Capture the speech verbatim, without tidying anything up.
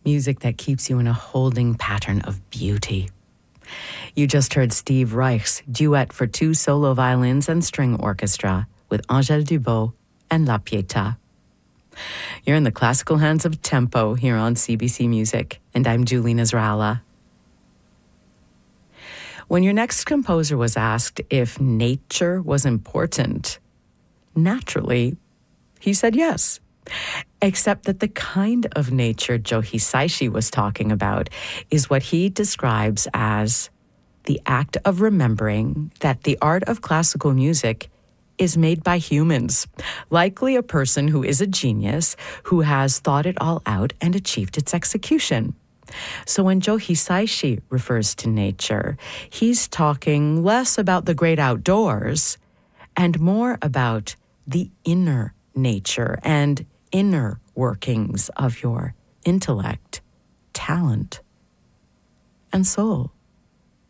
music that keeps you in a holding pattern of beauty. You just heard Steve Reich's duet for two solo violins and string orchestra with Angèle Dubot and La Pietà. You're in the classical hands of Tempo here on C B C Music, and I'm Julie Nasrallah. When your next composer was asked if nature was important, naturally, he said yes. Except that the kind of nature Joe Hisaishi was talking about is what he describes as the act of remembering that the art of classical music is made by humans, likely a person who is a genius, who has thought it all out and achieved its execution. So when Joe Hisaishi refers to nature, he's talking less about the great outdoors and more about the inner nature and inner workings of your intellect, talent, and soul.